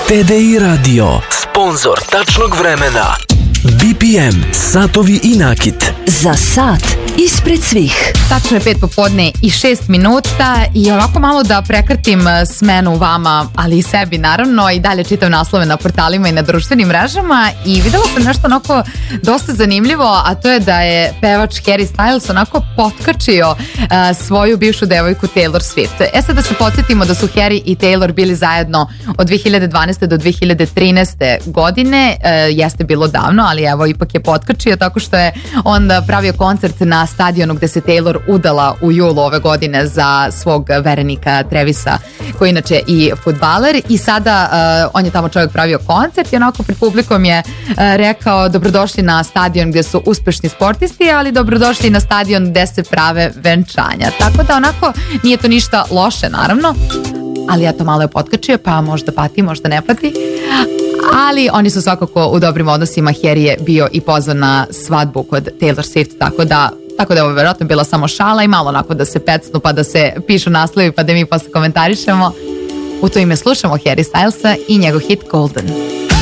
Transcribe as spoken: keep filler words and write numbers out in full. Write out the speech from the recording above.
T D I Radio, sponzor tačnog vremena. B P M, satovi i nakit. Za sat ispred svih. Tačno je pet popodne i šest minuta i ovako malo da prekratim smenu vama, ali i sebi naravno, i dalje čitam naslove na portalima i na društvenim mrežama i videla sam nešto onako dosta zanimljivo, a to je da je pevač Harry Styles onako potkačio uh, svoju bivšu devojku Taylor Swift. E sad da se podsjetimo da su Harry i Taylor bili zajedno od dve hiljade dvanaeste do dve hiljade trinaeste godine, uh, jeste bilo davno, ali evo ipak je potkačio tako što je on pravio koncert na stadionu gde se Taylor udala u julu ove godine za svog verenika Travisa, koji inače i fudbaler, i sada uh, on je tamo čovjek pravio koncert i onako pred publikom je uh, rekao dobrodošli na stadion gdje su uspešni sportisti, ali dobrodošli na stadion gde se prave venčanja. Tako da onako nije to ništa loše naravno, ali ja to malo je potkačio, pa možda pati, možda ne pati. Ali oni su svakako u dobrim odnosima. Harry je bio i pozvan na svadbu kod Taylor Swift, tako da Tako da je ovo vjerojatno bila samo šala i malo onako da se pecnu pa da se pišu naslovi pa da mi posle komentarišemo. U to ime slušamo Harry Stylesa i njegov hit Golden.